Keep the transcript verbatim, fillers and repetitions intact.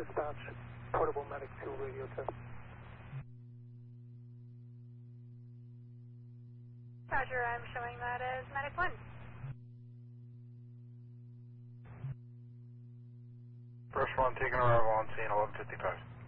dispatch, portable medic two radio test. Roger, I'm showing that as medic one. First one taking arrival on scene eleven fifty-five.